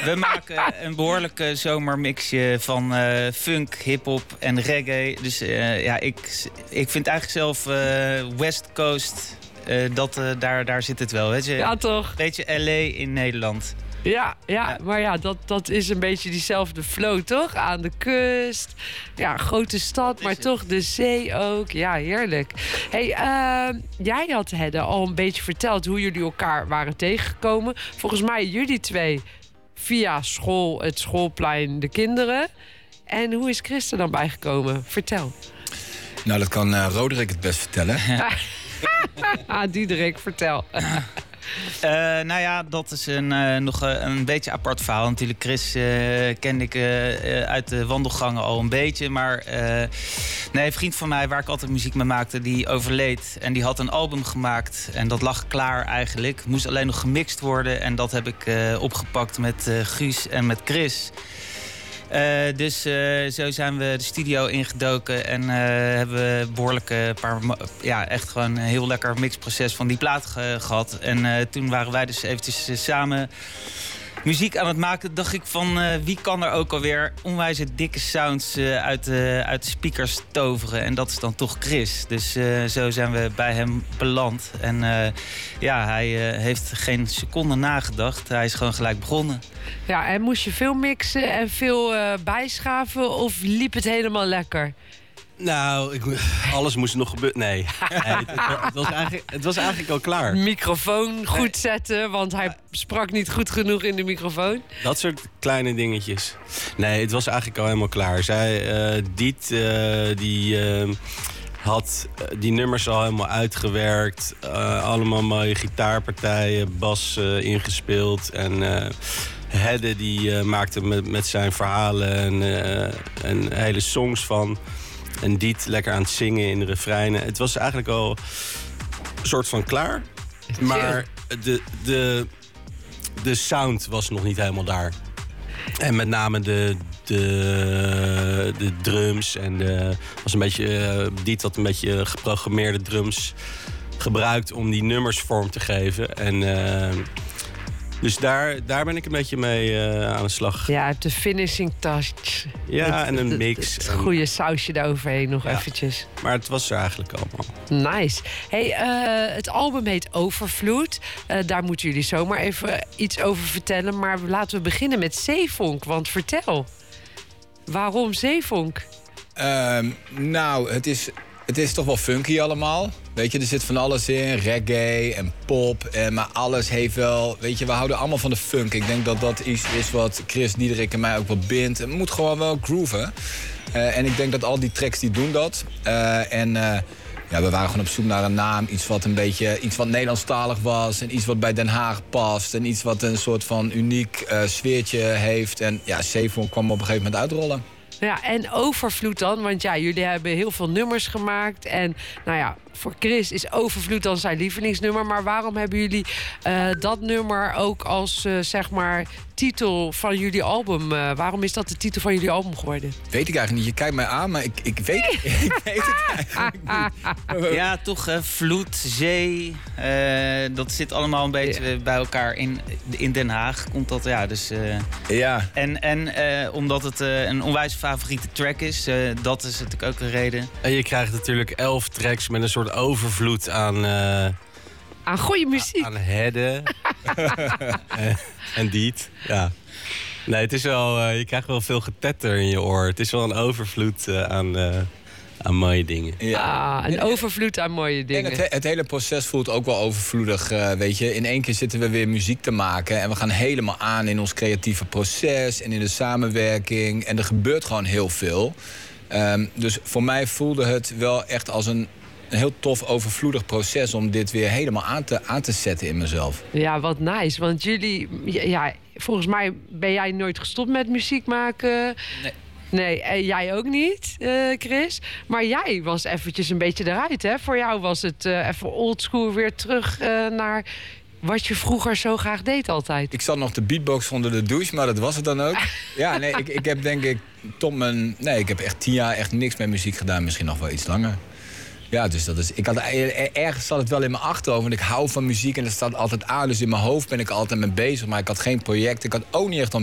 We maken een behoorlijke zomermixje van funk, hiphop en reggae. Dus ik vind eigenlijk zelf West Coast, daar zit het wel. Weet je? Ja, toch? Een beetje LA in Nederland. Ja, maar ja, dat is een beetje diezelfde flow, toch? Aan de kust. Ja, grote stad, maar toch de zee ook. Ja, heerlijk. Hey, jij had, Hedde, al een beetje verteld hoe jullie elkaar waren tegengekomen. Volgens mij jullie twee via school, het schoolplein, de kinderen. En hoe is Chris er dan bijgekomen? Vertel. Nou, dat kan Roderick het best vertellen. Diederik, vertel. Dat is nog een beetje apart verhaal. Natuurlijk, Chris kende ik uit de wandelgangen al een beetje. Maar een vriend van mij, waar ik altijd muziek mee maakte, die overleed. En die had een album gemaakt. En dat lag klaar eigenlijk. Moest alleen nog gemixt worden. En dat heb ik opgepakt met Guus en met Chris. Dus zo zijn we de studio ingedoken en hebben we behoorlijk echt gewoon een heel lekker mixproces van die plaat gehad. En toen waren wij dus eventjes samen muziek aan het maken. Dacht ik van wie kan er ook alweer onwijs dikke sounds uit de speakers toveren. En dat is dan toch Chris. Dus zo zijn we bij hem beland. En hij heeft geen seconde nagedacht. Hij is gewoon gelijk begonnen. Ja, en moest je veel mixen en veel bijschaven of liep het helemaal lekker? Nou, alles moest nog gebeuren. Nee, het was eigenlijk al klaar. Microfoon goed zetten, want hij sprak niet goed genoeg in de microfoon. Dat soort kleine dingetjes. Nee, het was eigenlijk al helemaal klaar. Diet, die had die nummers al helemaal uitgewerkt. Allemaal mooie gitaarpartijen, bas ingespeeld. En Hedde die maakte met zijn verhalen en hele songs van. En Diet lekker aan het zingen in de refreinen. Het was eigenlijk al een soort van klaar. Maar de sound was nog niet helemaal daar. En met name de drums. En was een beetje, Diet had een beetje geprogrammeerde drums gebruikt om die nummers vorm te geven. En dus daar ben ik een beetje mee aan de slag. Ja, de finishing touch. Ja, en een mix. Het goede sausje daaroverheen nog eventjes. Maar het was er eigenlijk allemaal. Nice. Hey, het album heet Overvloed. Daar moeten jullie zomaar even iets over vertellen. Maar laten we beginnen met zeevonk. Want vertel, waarom zeevonk? Het is toch wel funky allemaal. Weet je, er zit van alles in. Reggae en pop. Maar alles heeft wel... Weet je, we houden allemaal van de funk. Ik denk dat dat iets is wat Chris, Diederik en mij ook wel bindt. Het moet gewoon wel grooven. En ik denk dat al die tracks die doen dat. We waren gewoon op zoek naar een naam. Iets wat Nederlandstalig was. En iets wat bij Den Haag past. En iets wat een soort van uniek sfeertje heeft. En ja, zeevonk kwam op een gegeven moment uitrollen. Ja, en Overvloed dan, want ja, jullie hebben heel veel nummers gemaakt. En nou ja, voor Chris is Overvloed dan zijn lievelingsnummer. Maar waarom hebben jullie dat nummer ook als, titel van jullie album? Waarom is dat de titel van jullie album geworden? Weet ik eigenlijk niet. Je kijkt mij aan, maar ik weet het eigenlijk niet. Ja, toch vloed, zee. Dat zit allemaal een beetje bij elkaar in Den Haag. Komt dat, ja, dus... Ja. En omdat het een onwijs favoriete track is, dat is natuurlijk ook een reden. En je krijgt natuurlijk 11 tracks met een soort overvloed aan goede muziek. Aan Hedde en Diet. Ja. Nee, het is wel, je krijgt wel veel getetter in je oor. Het is wel een overvloed aan mooie dingen. Ja. Een overvloed aan mooie dingen. En het hele proces voelt ook wel overvloedig. Weet je. In één keer zitten we weer muziek te maken. En we gaan helemaal aan in ons creatieve proces. En in de samenwerking. En er gebeurt gewoon heel veel. Dus voor mij voelde het wel echt als een heel tof, overvloedig proces om dit weer helemaal aan te zetten in mezelf. Ja, wat nice. Want jullie, volgens mij ben jij nooit gestopt met muziek maken. Nee, en jij ook niet, Chris. Maar jij was eventjes een beetje eruit, hè? Voor jou was het even oldschool weer terug naar wat je vroeger zo graag deed altijd. Ik zat nog de beatbox onder de douche, maar dat was het dan ook. Ja, nee, ik heb denk ik ik heb echt 10 jaar echt niks met muziek gedaan. Misschien nog wel iets langer. Ja, dus dat is... Ergens zat het wel in mijn achterhoofd. Want ik hou van muziek en dat staat altijd aan. Dus in mijn hoofd ben ik altijd mee bezig. Maar ik had geen project. Ik had ook niet echt